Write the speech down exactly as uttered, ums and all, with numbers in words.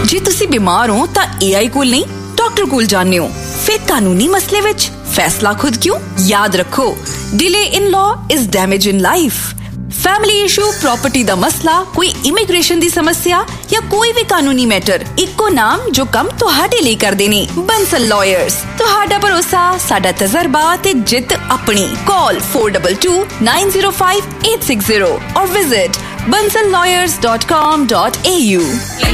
जे तुसी बीमार हो तां ए आई कोल नहीं डॉक्टर कोल जाने हो। फिर कानूनी मसले विच फैसला खुद क्यों? याद रखो, delay in law is damage in life. Family issue, property दा मसला, कोई इमिग्रेशन दी समस्या या कोई भी कानूनी मैटर, इक्को नाम जो कम तुहाडे लिए कर देने। बंसल लॉयर्स, तुहाडा भरोसा, साडा तजर्बा ते जित अपनी। Call four to to nine zero five eight six zero और visit bansal lawyers dot com dot a u।